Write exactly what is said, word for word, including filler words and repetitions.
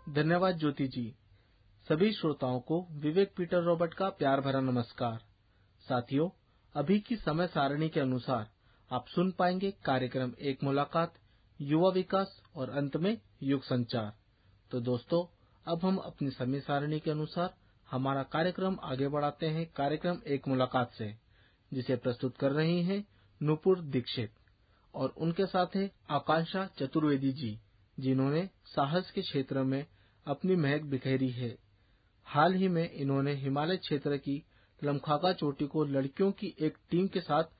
धन्यवाद ज्योति जी। सभी श्रोताओं को विवेक पीटर रॉबर्ट का प्यार भरा नमस्कार। साथियों, अभी की समय सारणी के अनुसार आप सुन पाएंगे कार्यक्रम एक मुलाकात, युवा विकास और अंत में युग संचार। तो दोस्तों, अब हम अपनी समय सारणी के अनुसार हमारा कार्यक्रम आगे बढ़ाते हैं कार्यक्रम एक मुलाकात से, जिसे प्रस्तुत कर रही हैं नूपुर दीक्षित और उनके साथ है आकांक्षा चतुर्वेदी जी, जिन्होंने साहस के क्षेत्र में अपनी महक बिखेरी है। हाल ही में इन्होंने हिमालय क्षेत्र की लमखागा चोटी को लड़कियों की एक टीम के साथ